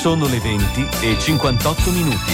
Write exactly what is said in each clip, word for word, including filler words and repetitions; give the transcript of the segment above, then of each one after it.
Sono le venti e cinquantotto minuti.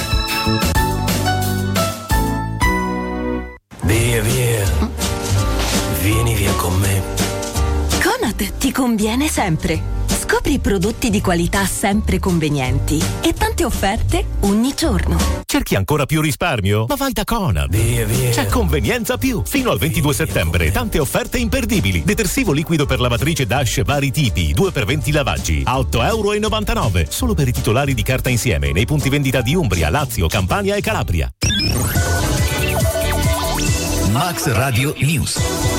Via, via. Vieni via con me. Conad ti conviene sempre. Scopri prodotti di qualità sempre convenienti e tante offerte ogni giorno. Cerchi ancora più risparmio? Ma vai da Conad. Via, via. C'è Convenienza Più. Fino al ventidue settembre, tante offerte imperdibili. Detersivo liquido per lavatrice Dash vari tipi, due per venti lavaggi, a otto e novantanove euro. Solo per i titolari di Carta Insieme, nei punti vendita di Umbria, Lazio, Campania e Calabria. Max Radio News.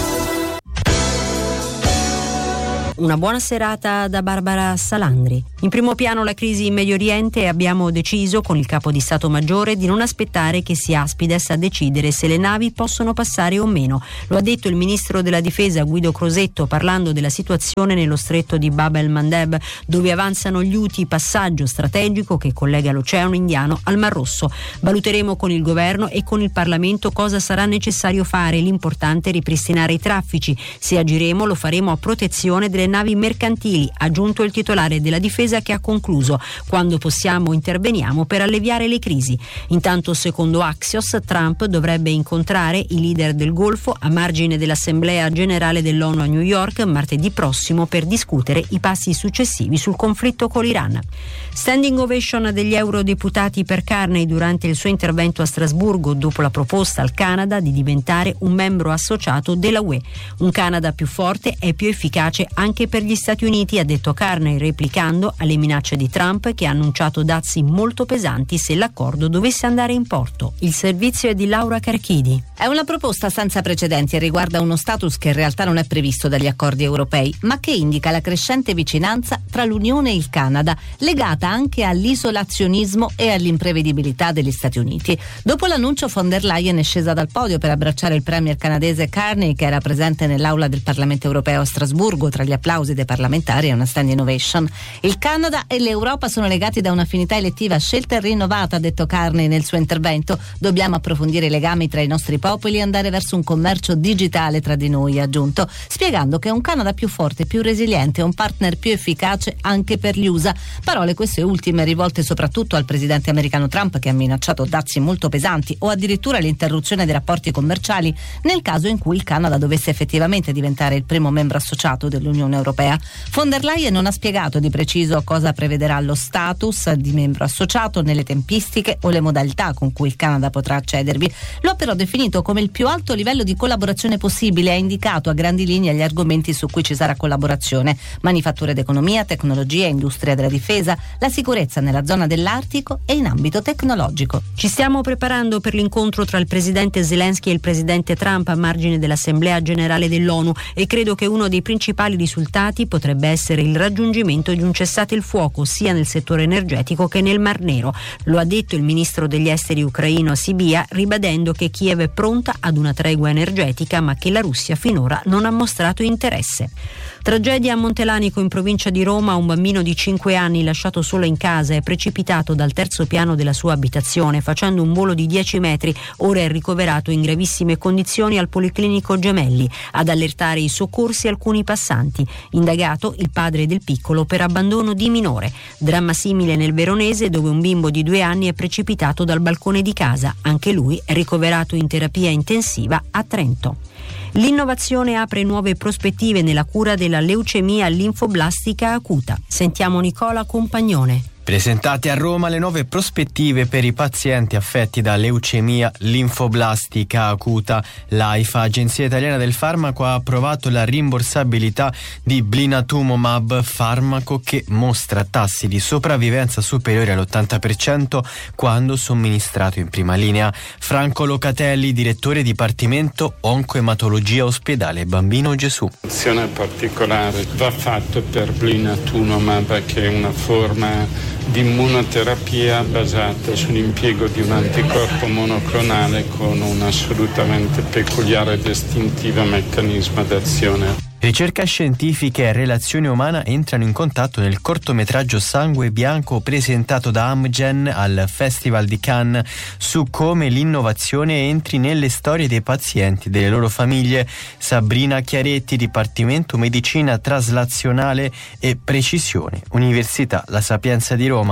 Una buona serata da Barbara Salandri. In primo piano la crisi in Medio Oriente e abbiamo deciso con il capo di Stato Maggiore di non aspettare che sia Aspides a decidere se le navi possono passare o meno. Lo ha detto il ministro della Difesa Guido Crosetto parlando della situazione nello stretto di Bab el-Mandeb, dove avanzano gli Houthi, passaggio strategico che collega l'Oceano Indiano al Mar Rosso. Valuteremo con il governo e con il Parlamento cosa sarà necessario fare. L'importante è ripristinare i traffici. Se agiremo lo faremo a protezione delle navi mercantili, ha aggiunto il titolare della difesa, che ha concluso: quando possiamo interveniamo per alleviare le crisi. Intanto, secondo Axios, Trump dovrebbe incontrare i leader del Golfo a margine dell'Assemblea Generale dell'ONU a New York martedì prossimo per discutere i passi successivi sul conflitto con l'Iran. Standing ovation degli eurodeputati per Carney durante il suo intervento a Strasburgo dopo la proposta al Canada di diventare un membro associato della U E. Un Canada più forte e più efficace anche per gli Stati Uniti, ha detto Carney, replicando alle minacce di Trump, che ha annunciato dazi molto pesanti se l'accordo dovesse andare in porto. Il servizio è di Laura Carchidi. È una proposta senza precedenti e riguarda uno status che in realtà non è previsto dagli accordi europei, ma che indica la crescente vicinanza tra l'Unione e il Canada, legata anche all'isolazionismo e all'imprevedibilità degli Stati Uniti. Dopo l'annuncio, von der Leyen è scesa dal podio per abbracciare il premier canadese Carney, che era presente nell'aula del Parlamento europeo a Strasburgo tra gli applausi dei parlamentari e una standing ovation. Il Canada e l'Europa sono legati da un'affinità elettiva scelta e rinnovata, ha detto Carney nel suo intervento. Dobbiamo approfondire i legami tra i nostri popoli e andare verso un commercio digitale tra di noi, ha aggiunto, spiegando che un Canada più forte, più resiliente e un partner più efficace anche per gli U S A. Parole queste ultime rivolte soprattutto al presidente americano Trump, che ha minacciato dazi molto pesanti o addirittura l'interruzione dei rapporti commerciali nel caso in cui il Canada dovesse effettivamente diventare il primo membro associato dell'Unione Europea. Von der Leyen non ha spiegato di preciso cosa prevederà lo status di membro associato, nelle tempistiche o le modalità con cui il Canada potrà accedervi. Lo ha però definito come il più alto livello di collaborazione possibile e ha indicato a grandi linee gli argomenti su cui ci sarà collaborazione: manifatture d'economia, tecnologia, industria della difesa, la sicurezza nella zona dell'Artico e in ambito tecnologico. Ci stiamo preparando per l'incontro tra il presidente Zelensky e il presidente Trump a margine dell'Assemblea Generale dell'ONU e credo che uno dei principali risultati potrebbe essere il raggiungimento di un cessate il fuoco sia nel settore energetico che nel Mar Nero. Lo ha detto il ministro degli esteri ucraino Sibia, ribadendo che Kiev è pronta ad una tregua energetica ma che la Russia finora non ha mostrato interesse. Tragedia a Montelanico in provincia di Roma. Un bambino di cinque anni lasciato solo in casa è precipitato dal terzo piano della sua abitazione facendo un volo di dieci metri. Ora è ricoverato in gravissime condizioni al Policlinico Gemelli. Ad allertare i soccorsi alcuni passanti. Indagato il padre del piccolo per abbandono di minore. Dramma simile nel Veronese, dove un bimbo di due anni è precipitato dal balcone di casa. Anche lui è ricoverato in terapia intensiva a Trento. L'innovazione apre nuove prospettive nella cura della leucemia linfoblastica acuta. Sentiamo Nicola Compagnone. Presentate a Roma le nuove prospettive per i pazienti affetti da leucemia linfoblastica acuta. L'AIFA, Agenzia Italiana del Farmaco, ha approvato la rimborsabilità di blinatumomab, farmaco che mostra tassi di sopravvivenza superiori all'ottanta per cento quando somministrato in prima linea. Franco Locatelli, direttore Dipartimento Oncoematologia Ospedale Bambino Gesù. Attenzione particolare va fatto per blinatumomab, che è una forma di immunoterapia basata sull'impiego di un anticorpo monoclonale con un assolutamente peculiare ed istintivo meccanismo d'azione. Ricerca scientifica e relazione umana entrano in contatto nel cortometraggio Sangue Bianco presentato da Amgen al Festival di Cannes su come l'innovazione entri nelle storie dei pazienti e delle loro famiglie. Sabrina Chiaretti, Dipartimento Medicina Traslazionale e Precisione, Università La Sapienza di Roma. Il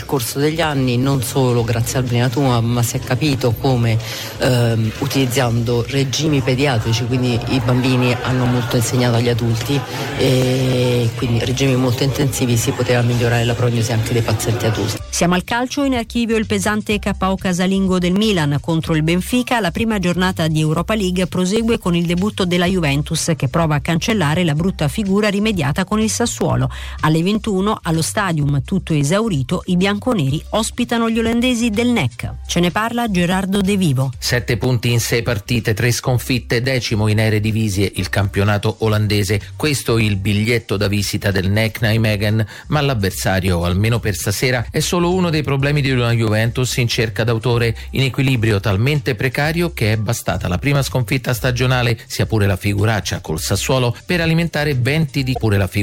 corso degli anni, non solo grazie al Blinatumomab, ma si è capito come ehm, utilizzando regimi pediatrici, quindi i bambini hanno molto insegnato agli adulti, e quindi regimi molto intensivi, si poteva migliorare la prognosi anche dei pazienti adulti. Siamo al calcio, in archivio il pesante K O casalingo del Milan contro il Benfica. La prima giornata di Europa League prosegue con il debutto della Juventus, che prova a cancellare la brutta figura rimediata con il Sassuolo. Alle ventuno allo Stadium, tutto esaurito, i bianconeri ospitano gli olandesi del N E C. Ce ne parla Gerardo De Vivo. Sette punti in sei partite, tre sconfitte, decimo in Eredivisie, il campionato olandese. Questo il biglietto da visita del N E C Nijmegen, ma l'avversario, almeno per stasera, è solo uno dei problemi di una Juventus in cerca d'autore, in equilibrio talmente precario che è bastata la prima sconfitta stagionale, sia pure la figuraccia col Sassuolo, per alimentare venti di pure la figuraccia